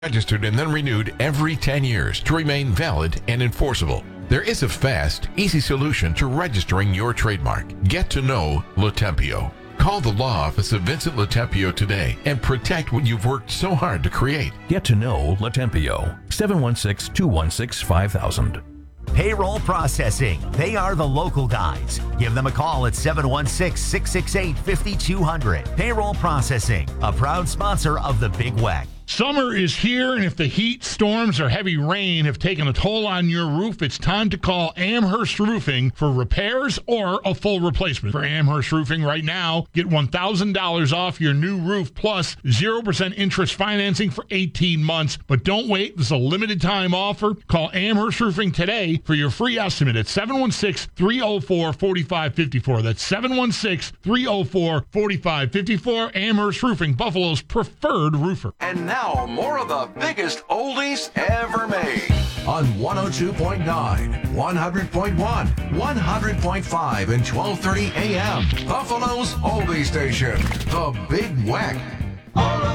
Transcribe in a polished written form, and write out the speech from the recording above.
registered and then renewed every 10 years to remain valid and enforceable. There is a fast, easy solution to registering your trademark. Get to know Latempio. Call the law office of Vincent Latempio today and protect what you've worked so hard to create. Get to know Latempio. 716-216-5000. Payroll processing. They are the local guys. Give them a call at 716-668-5200. Payroll processing, a proud sponsor of the Big Weck. Summer is here, and if the heat, storms, or heavy rain have taken a toll on your roof, it's time to call Amherst Roofing for repairs or a full replacement. For Amherst Roofing right now, get $1,000 off your new roof plus 0% interest financing for 18 months. But don't wait. This is a limited time offer. Call Amherst Roofing today for your free estimate at 716-304-4554. That's 716-304-4554. Amherst Roofing, Buffalo's preferred roofer. And now, more of the biggest oldies ever made. On 102.9, 100.1, 100.5, and 1230 AM. Buffalo's oldie station, The Big Weck.